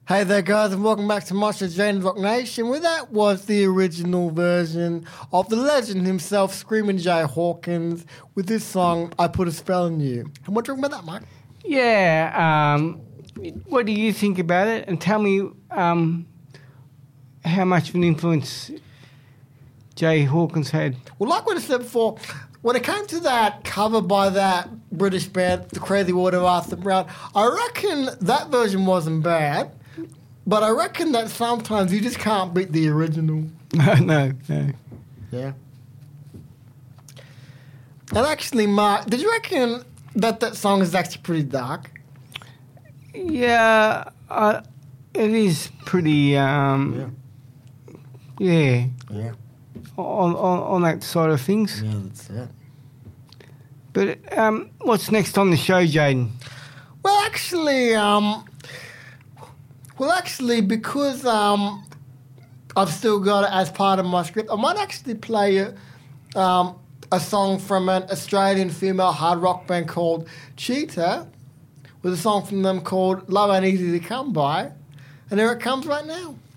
Hey there, guys, and welcome back to Master Jane's Rock Nation. Well, that was the original version of the legend himself, Screaming Jay Hawkins, with this song, I Put a Spell on You. And what do you think about that, Mike? Yeah, what do you think about it? And tell me how much of an influence Jay Hawkins had. Well, like what I said before, when it came to that cover by that British band, The Crazy World of Arthur Brown, I reckon that version wasn't bad. But I reckon that sometimes you just can't beat the original. No. Yeah. And actually, Mark, did you reckon that song is actually pretty dark? Yeah, it is pretty, yeah. On that side of things. Yeah, that's it. But what's next on the show, Jaden? Well, actually, because I've still got it as part of my script, I might actually play a song from an Australian female hard rock band called Cheetah, with a song from them called Love Ain't Easy to Come By, and here it comes right now.